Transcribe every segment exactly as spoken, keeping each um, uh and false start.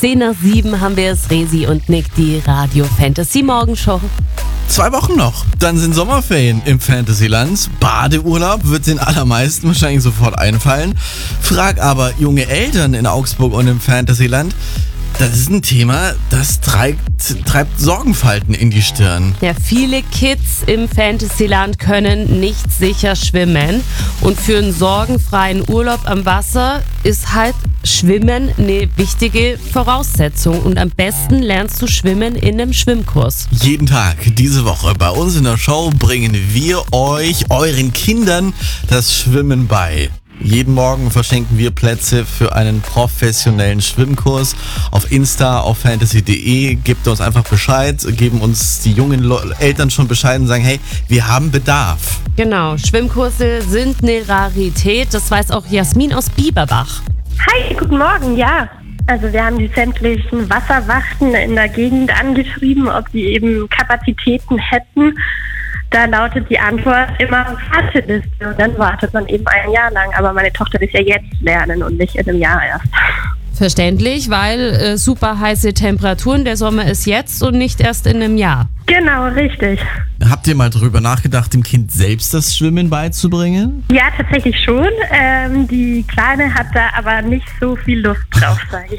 zehn nach sieben haben wir es, Resi und Nick, die Radio Fantasy Morgenshow. Zwei Wochen noch, dann sind Sommerferien im Fantasyland. Badeurlaub wird den allermeisten wahrscheinlich sofort einfallen. Frag aber junge Eltern in Augsburg und im Fantasyland. Das ist ein Thema, das treibt, treibt Sorgenfalten in die Stirn. Ja, viele Kids im Fantasyland können nicht sicher schwimmen. Und für einen sorgenfreien Urlaub am Wasser ist halt Schwimmen eine wichtige Voraussetzung. Und am besten lernst du schwimmen in einem Schwimmkurs. Jeden Tag diese Woche bei uns in der Show bringen wir euch, euren Kindern, das Schwimmen bei. Jeden Morgen verschenken wir Plätze für einen professionellen Schwimmkurs. Auf Insta, auf fantasy punkt de, gebt uns einfach Bescheid, geben uns die jungen Le- Eltern schon Bescheid und sagen, hey, wir haben Bedarf. Genau, Schwimmkurse sind eine Rarität, das weiß auch Jasmin aus Bieberbach. Hi, guten Morgen, ja. Also wir haben die sämtlichen Wasserwachten in der Gegend angeschrieben, ob die eben Kapazitäten hätten. Da lautet die Antwort immer Warteliste und dann wartet man eben ein Jahr lang. Aber meine Tochter will ja jetzt lernen und nicht in einem Jahr erst. Verständlich, weil äh, super heiße Temperaturen, der Sommer ist jetzt und nicht erst in einem Jahr. Genau, richtig. Habt ihr mal darüber nachgedacht, dem Kind selbst das Schwimmen beizubringen? Ja, tatsächlich schon. Ähm, die Kleine hat da aber nicht so viel Lust drauf, sage ich.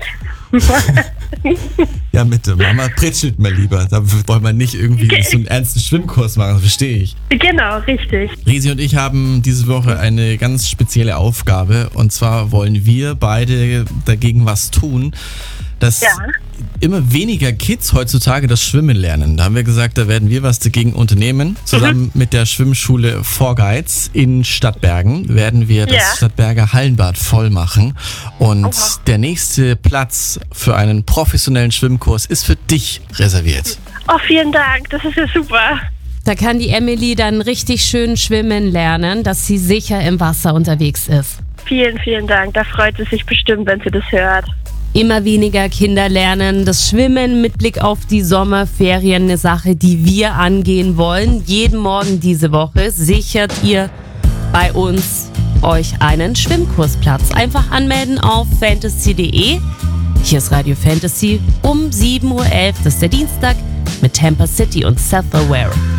Ja, bitte, Mama pritschelt mal lieber. Da wollen wir nicht irgendwie so einen ernsten Schwimmkurs machen, das verstehe ich. Genau, richtig. Resi und ich haben diese Woche eine ganz spezielle Aufgabe. Und zwar wollen wir beide dagegen was tun, dass Ja. immer weniger Kids heutzutage das Schwimmen lernen. Da haben wir gesagt, da werden wir was dagegen unternehmen. Zusammen Mhm. mit der Schwimmschule Vorgeiz in Stadtbergen werden wir das Ja. Stadtberger Hallenbad voll machen. Und Oha. der nächste Platz für einen professionellen Schwimmkurs ist für dich reserviert. Oh, vielen Dank, das ist ja super. Da kann die Emily dann richtig schön schwimmen lernen, dass sie sicher im Wasser unterwegs ist. Vielen, vielen Dank. Da freut sie sich bestimmt, wenn sie das hört. Immer weniger Kinder lernen das Schwimmen mit Blick auf die Sommerferien, eine Sache, die wir angehen wollen. Jeden Morgen diese Woche sichert ihr bei uns euch einen Schwimmkursplatz. Einfach anmelden auf fantasy punkt de. Hier ist Radio Fantasy um sieben Uhr elf, das ist der Dienstag, mit Tampa City und Seth Aware.